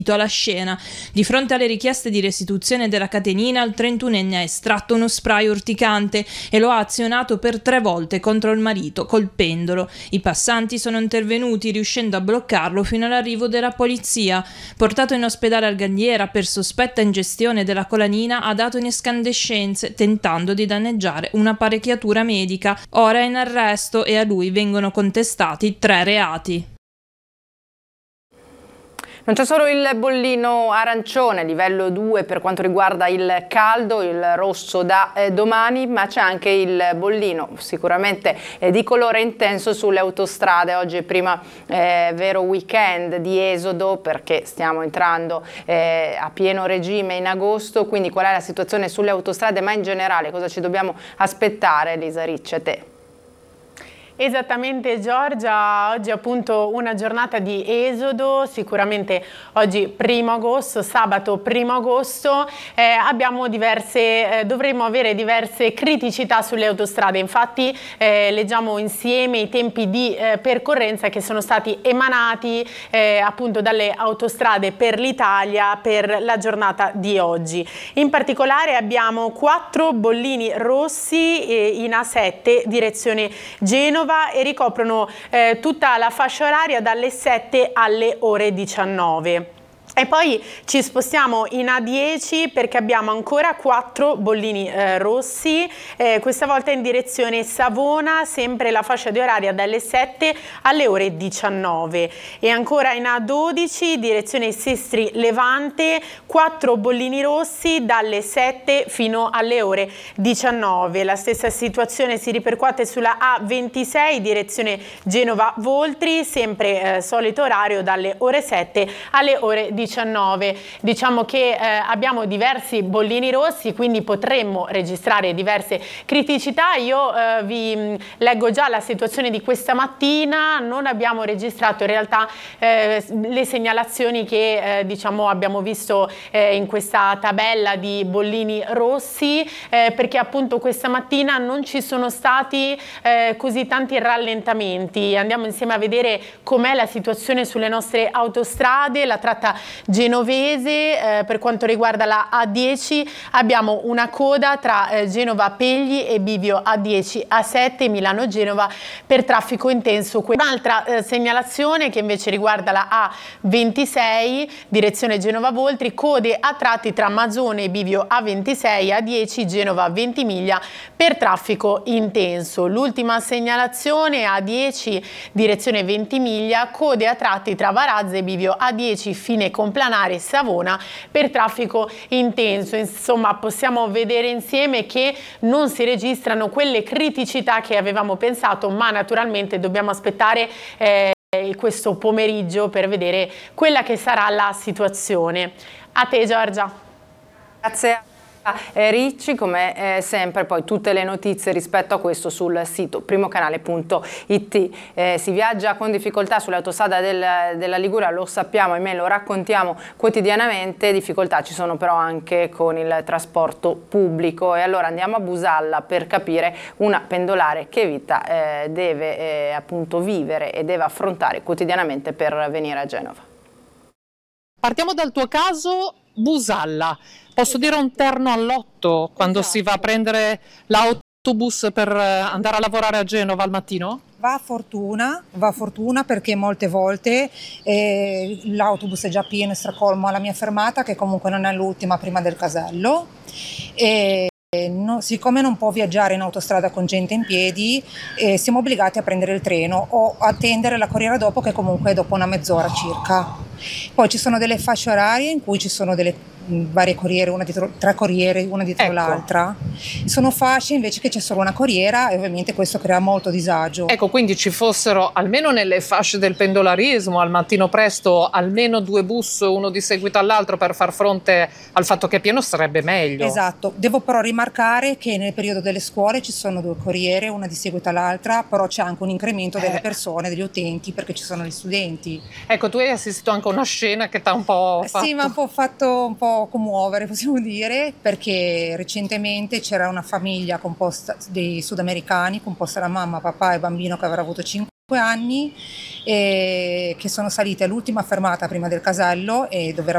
alla scena. Di fronte alle richieste di restituzione della catenina, il 31enne ha estratto uno spray urticante e lo ha azionato per 3 volte contro il marito, colpendolo. I passanti sono intervenuti, riuscendo a bloccarlo fino all'arrivo della polizia. Portato in ospedale al Galliera per sospetta ingestione della colanina, ha dato in escandescenze, tentando di danneggiare un'apparecchiatura medica. Ora è in arresto e a lui vengono contestati 3 reati. Non c'è solo il bollino arancione, livello 2 per quanto riguarda il caldo, il rosso da domani, ma c'è anche il bollino sicuramente di colore intenso sulle autostrade. Oggi è prima vero weekend di esodo perché stiamo entrando a pieno regime in agosto, quindi qual è la situazione sulle autostrade, ma in generale cosa ci dobbiamo aspettare? Elisa Ricci, te. Esattamente Giorgia, oggi è appunto una giornata di esodo, sicuramente oggi 1° agosto, sabato 1° agosto, dovremo avere diverse criticità sulle autostrade. Infatti leggiamo insieme i tempi di percorrenza che sono stati emanati appunto dalle autostrade per l'Italia per la giornata di oggi. In particolare abbiamo 4 bollini rossi in A7 direzione Genova e ricoprono tutta la fascia oraria dalle 7 alle ore 19. E poi ci spostiamo in A10 perché abbiamo ancora 4 bollini rossi, questa volta in direzione Savona, sempre la fascia di oraria dalle 7 alle ore 19. E ancora in A12 direzione Sestri Levante, 4 bollini rossi dalle 7 fino alle ore 19. La stessa situazione si ripercuote sulla A26 direzione Genova Voltri, sempre solito orario dalle ore 7 alle ore 19. Diciamo che abbiamo diversi bollini rossi, quindi potremmo registrare diverse criticità. Io vi leggo già la situazione di questa mattina. Non abbiamo registrato in realtà le segnalazioni che diciamo abbiamo visto in questa tabella di bollini rossi, perché appunto questa mattina non ci sono stati così tanti rallentamenti. Andiamo insieme a vedere com'è la situazione sulle nostre autostrade. La tratta genovese, per quanto riguarda la A10 abbiamo una coda tra Genova Pegli e Bivio A10 A7 Milano Genova per traffico intenso. Un'altra segnalazione che invece riguarda la A26 direzione Genova Voltri, code a tratti tra Mazzone e Bivio A26 A10 Genova Ventimiglia per traffico intenso. L'ultima segnalazione A10 direzione Ventimiglia, code a tratti tra Varazze e Bivio A10 fine Complanare Savona per traffico intenso. Insomma, possiamo vedere insieme che non si registrano quelle criticità che avevamo pensato, ma naturalmente dobbiamo aspettare questo pomeriggio per vedere quella che sarà la situazione. A te Giorgia. Grazie. Ricci, come sempre poi tutte le notizie rispetto a questo sul sito primocanale.it. Si viaggia con difficoltà sulle autostrade della Liguria, lo sappiamo, ahimè, lo raccontiamo quotidianamente. Difficoltà ci sono però anche con il trasporto pubblico, e allora andiamo a Busalla per capire una pendolare che vita deve appunto vivere e deve affrontare quotidianamente per venire a Genova. Partiamo dal tuo caso, Busalla. Posso dire un terno all'otto quando si va a prendere l'autobus per andare a lavorare a Genova al mattino? Va a fortuna perché molte volte l'autobus è già pieno e stracolmo alla mia fermata, che comunque non è l'ultima prima del casello. Siccome non può viaggiare in autostrada con gente in piedi, siamo obbligati a prendere il treno o attendere la corriera dopo, che comunque è dopo una mezz'ora circa. Poi ci sono delle fasce orarie in cui ci sono delle varie corriere, tre corriere, una dietro l'altra. Sono fasce invece che c'è solo una corriera, e ovviamente questo crea molto disagio. Ecco, quindi ci fossero almeno nelle fasce del pendolarismo al mattino presto almeno 2 bus, uno di seguito all'altro, per far fronte al fatto che è pieno, sarebbe meglio. Esatto, devo però rimarcare che nel periodo delle scuole ci sono 2 corriere, una di seguito all'altra, però c'è anche un incremento delle persone, degli utenti, perché ci sono gli studenti. Ecco, tu hai assistito anche a una scena che ti ha un po' fatto... Sì, ma un po' commuovere, possiamo dire, perché recentemente c'era una famiglia composta dei sudamericani, composta da mamma, papà e bambino che avrà avuto 5 anni, che sono saliti all'ultima fermata prima del casello, e dove